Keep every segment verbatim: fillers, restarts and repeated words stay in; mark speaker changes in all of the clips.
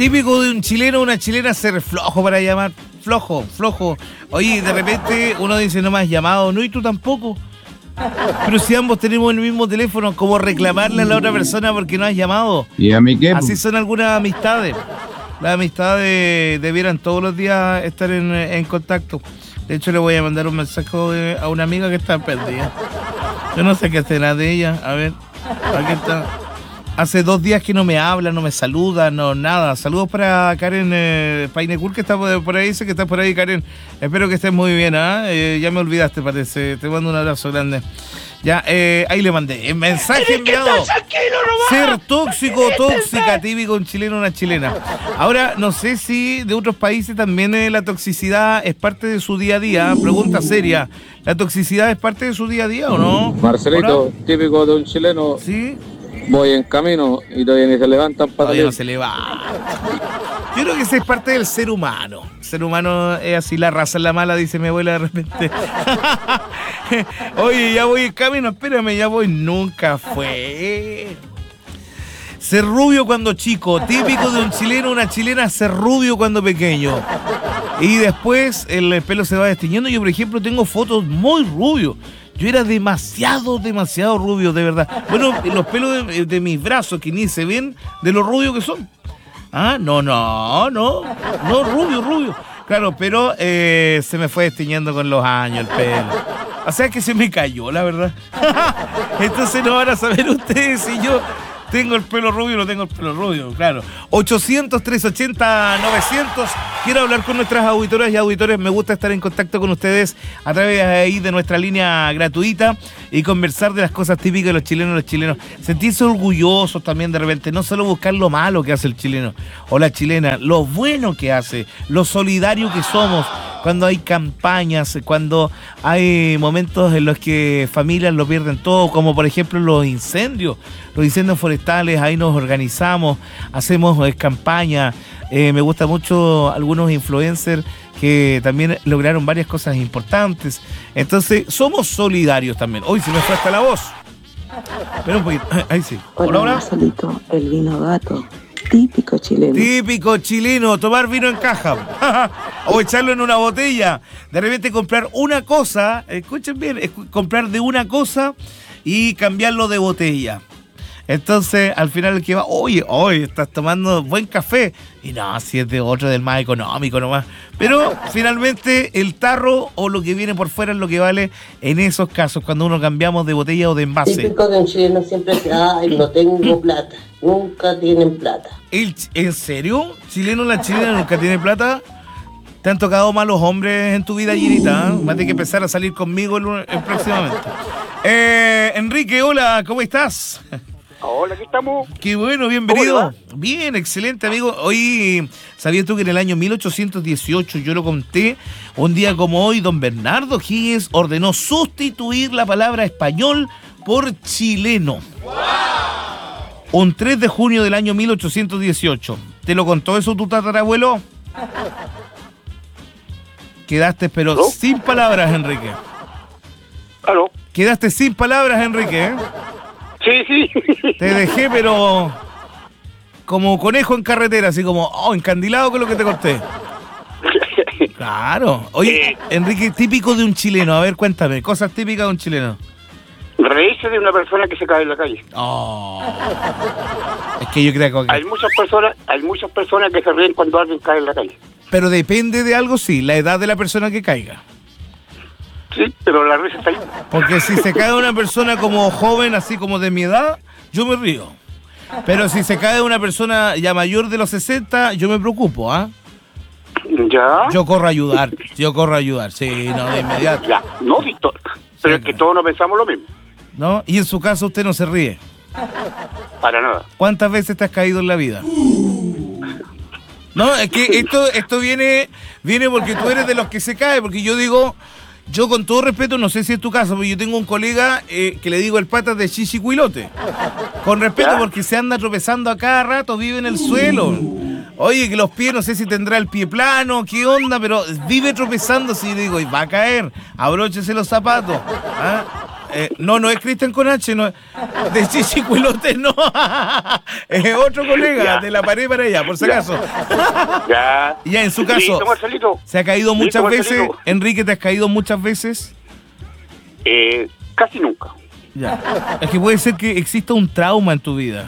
Speaker 1: Típico de un chileno o una chilena ser flojo para llamar. Flojo, flojo. Oye, de repente uno dice, no me has llamado, no, y tú tampoco. Pero si ambos tenemos el mismo teléfono, ¿cómo reclamarle a la otra persona porque no has llamado?
Speaker 2: ¿Y a mí qué?
Speaker 1: Así son algunas amistades. Las amistades debieran todos los días estar en, en contacto. De hecho, le voy a mandar un mensaje a una amiga que está perdida. Yo no sé qué será de ella. A ver, aquí está. Hace dos días que no me habla, no me saluda, no nada. Saludos para Karen eh, Painecur, que está por ahí, dice que está por ahí, Karen. Espero que estés muy bien, ¿ah? ¿eh? Eh, ya me olvidaste, parece. Te mando un abrazo grande. Ya, eh, ahí le mandé. El mensaje enviado. Ser tóxico o tóxica, típico un chileno o una chilena. Ahora, no sé si de otros países también eh, la toxicidad es parte de su día a día. Pregunta seria. ¿La toxicidad es parte de su día a día o no?
Speaker 2: Marcelito, ¿ahora? Típico de un chileno.
Speaker 1: Sí.
Speaker 2: Voy en camino y todavía ni se levantan para
Speaker 1: todavía no se levanta. Yo creo que esa es parte del ser humano. El ser humano es así, la raza es la mala, dice mi abuela de repente. Oye, ya voy en camino, espérame, ya voy. Nunca fue. Ser rubio cuando chico, típico de un chileno o una chilena, ser rubio cuando pequeño. Y después el pelo se va desteñiendo. Yo, por ejemplo, tengo fotos muy rubios. Yo era demasiado, demasiado rubio, de verdad. Bueno, los pelos de, de mis brazos, que ni se ven de lo rubio que son. Ah, no, no, no. No, rubio, rubio. Claro, pero eh, se me fue desteñiendo con los años el pelo. O sea que se me cayó, la verdad. Entonces no van a saber ustedes si yo tengo el pelo rubio o no tengo el pelo rubio, claro. ochocientos, trescientos ochenta, novecientos. Quiero hablar con nuestras auditoras y auditores. Me gusta estar en contacto con ustedes a través de ahí de nuestra línea gratuita y conversar de las cosas típicas de los chilenos y los chilenos. Sentirse orgullosos también de repente. No solo buscar lo malo que hace el chileno o la chilena, lo bueno que hace, lo solidario que somos. Cuando hay campañas, cuando hay momentos en los que familias lo pierden todo, como por ejemplo los incendios, los incendios forestales, ahí nos organizamos, hacemos eh, campañas. Eh, me gusta mucho algunos influencers que también lograron varias cosas importantes. Entonces, somos solidarios también. Hoy se me fue hasta la voz. Pero un poquito. Ahí sí.
Speaker 3: Hola, hola. Marcelito, el vino gato. Típico chileno.
Speaker 1: Típico chileno, tomar vino en caja. O echarlo en una botella. De repente comprar una cosa, escuchen bien, es comprar de una cosa y cambiarlo de botella. Entonces, al final el que va, oye, oye, estás tomando buen café. Y no, si es de otro, del más económico nomás. Pero finalmente el tarro o lo que viene por fuera es lo que vale en esos casos, cuando uno cambiamos de botella o de envase.
Speaker 4: Típico de un chileno siempre dice, ay, no tengo plata. Nunca tienen plata.
Speaker 1: ¿El, ¿En serio? ¿Chileno o la chilena nunca tiene plata? ¿Te han tocado malos hombres en tu vida, Girita? ¿eh? Vas a tener que empezar a salir conmigo el, el próximamente. Eh, Enrique, hola, ¿cómo estás?
Speaker 5: Hola, aquí estamos.
Speaker 1: Qué bueno, bienvenido. Bien, excelente, amigo. Hoy, ¿sabías tú que en el año mil ochocientos dieciocho, yo lo conté, un día como hoy, don Bernardo Higgins ordenó sustituir la palabra español por chileno? ¡Wow! Un tres de junio del año mil ochocientos dieciocho. ¿Te lo contó eso tu tatarabuelo? Quedaste, pero ¿no? Sin palabras, Enrique.
Speaker 5: ¿Aló?
Speaker 1: Quedaste sin palabras, Enrique, ¿eh?
Speaker 5: Sí, sí.
Speaker 1: Te dejé, pero como conejo en carretera, así como, oh, encandilado con lo que te corté. Claro. Oye, eh, Enrique, típico de un chileno. A ver, cuéntame, cosas típicas de un chileno.
Speaker 5: Reírse de una persona que se cae en la calle.
Speaker 1: Oh. Es que yo creo que...
Speaker 5: Hay muchas personas, hay muchas personas que se ríen cuando alguien cae en la calle.
Speaker 1: Pero depende de algo, sí, la edad de la persona que caiga.
Speaker 5: Sí, pero la risa está ahí.
Speaker 1: Porque si se cae una persona como joven, así como de mi edad, yo me río. Pero si se cae una persona ya mayor de los sesenta, yo me preocupo, ¿ah?
Speaker 5: ¿eh? ¿Ya?
Speaker 1: Yo corro a ayudar, yo corro a ayudar, sí, no, de inmediato.
Speaker 5: Ya, no, Víctor, pero sí, es que todos no pensamos lo mismo.
Speaker 1: ¿No? Y en su caso usted no se ríe.
Speaker 5: Para nada.
Speaker 1: ¿Cuántas veces te has caído en la vida? No, es que esto, esto viene, viene porque tú eres de los que se cae, porque yo digo... Yo, con todo respeto, no sé si es tu caso, pero yo tengo un colega eh, que le digo el patas de chichicuilote. Con respeto, ¿ya? Porque se anda tropezando a cada rato, vive en el suelo. Oye, que los pies, no sé si tendrá el pie plano, qué onda, pero vive tropezando. Si digo, y va a caer, abróchese los zapatos. ¿Ah? Eh, no, no es Cristian con H, no, de Chichicuelote no. Es otro colega,
Speaker 5: Ya.
Speaker 1: de la pared para allá, por si acaso.
Speaker 5: Ya.
Speaker 1: Ya, en su caso,
Speaker 5: Listo, Marcelito.
Speaker 1: ¿se ha caído muchas
Speaker 5: Listo,
Speaker 1: veces?
Speaker 5: Marcelito.
Speaker 1: Enrique, ¿te has caído muchas veces?
Speaker 5: Eh, casi nunca.
Speaker 1: Ya. Es que puede ser que exista un trauma en tu vida.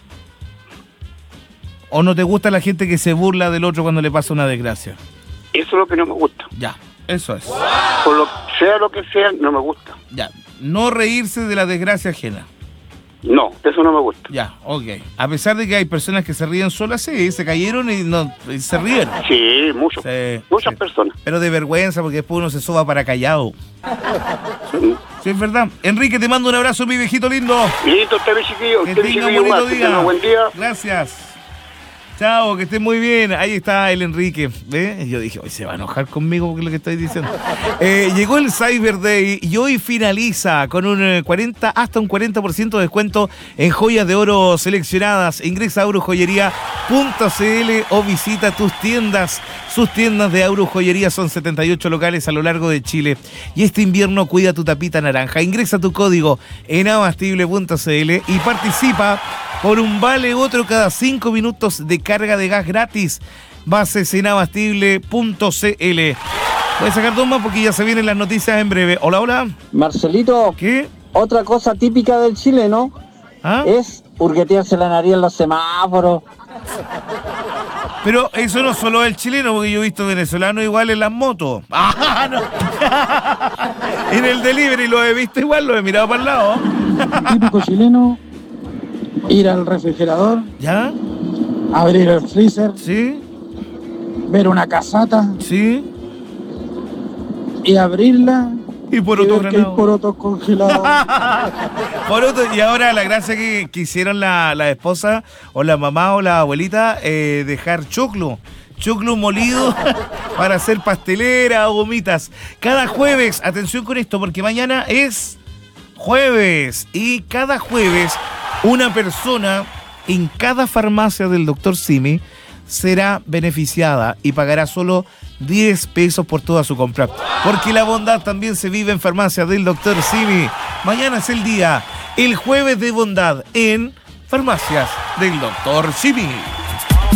Speaker 1: ¿O no te gusta la gente que se burla del otro cuando le pasa una desgracia?
Speaker 5: Eso es lo que no me gusta.
Speaker 1: Ya, eso es.
Speaker 5: Por lo sea lo que sea, no me gusta.
Speaker 1: Ya, no reírse de la desgracia ajena.
Speaker 5: No, eso no me gusta.
Speaker 1: Ya, ok. A pesar de que hay personas que se ríen solas, sí, se cayeron y, no, y se rieron.
Speaker 5: Sí, mucho.
Speaker 1: Sí,
Speaker 5: Muchas
Speaker 1: sí.
Speaker 5: personas.
Speaker 1: Pero de vergüenza, porque después uno se soba para callado.
Speaker 5: Sí.
Speaker 1: Sí, es verdad. Enrique, te mando un abrazo, mi viejito lindo.
Speaker 5: Listo, usted mi chiquillo.
Speaker 1: Que
Speaker 5: Usted mi
Speaker 1: tenga un
Speaker 5: chiquillo
Speaker 1: bonito
Speaker 5: igual. Que
Speaker 1: día.
Speaker 5: tenga un buen día.
Speaker 1: Gracias. Chao, que estés muy bien. Ahí está el Enrique. ¿Ve? Yo dije, hoy se va a enojar conmigo porque es lo que estoy diciendo. Eh, llegó el Cyber Day y hoy finaliza con un eh, cuarenta, hasta un cuarenta por ciento de descuento en joyas de oro seleccionadas. Ingresa a aurojoyería punto c l o visita tus tiendas. Sus tiendas de Aurojoyería son setenta y ocho locales a lo largo de Chile. Y este invierno cuida tu tapita naranja. Ingresa tu código en abastible punto c l y participa por un vale otro cada cinco minutos de carga de gas gratis. Bases en abastible punto c l. Voy a sacar dos más porque ya se vienen las noticias en breve. Hola, hola.
Speaker 6: Marcelito,
Speaker 1: ¿Qué?
Speaker 6: otra cosa típica del chileno
Speaker 1: ¿Ah?
Speaker 6: es hurguetearse la nariz en los semáforos.
Speaker 1: Pero eso no solo es el chileno, porque yo he visto venezolanos igual en las motos. ¡Ah, no! En el delivery lo he visto igual, lo he mirado para el lado.
Speaker 7: Típico chileno, ir al refrigerador,
Speaker 1: ¿Ya?
Speaker 7: abrir el freezer,
Speaker 1: ¿Sí?
Speaker 7: ver una casata
Speaker 1: ¿Sí?
Speaker 7: y abrirla
Speaker 1: Y por
Speaker 7: y
Speaker 1: otro
Speaker 7: ver que hay
Speaker 1: granado.
Speaker 7: porotos congelados.
Speaker 1: Por otro, y ahora la gracia que, que hicieron la, la esposa o la mamá o la abuelita, eh, dejar choclo. Choclo molido para hacer pastelera o gomitas. Cada jueves, atención con esto, porque mañana es jueves. Y cada jueves, una persona en cada farmacia del doctor Simi será beneficiada y pagará solo diez pesos por toda su compra. Porque la bondad también se vive en farmacia del doctor Simi. Mañana es el día, el jueves de bondad en farmacias del doctor Simi.